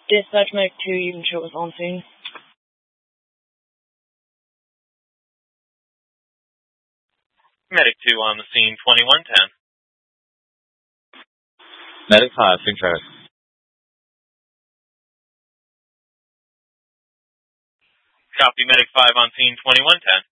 Dispatch Medic 2, you can show us on scene. Medic 2 on the scene, 2110. Medic 5, sync traffic. Copy, Medic 5 on scene, 2110.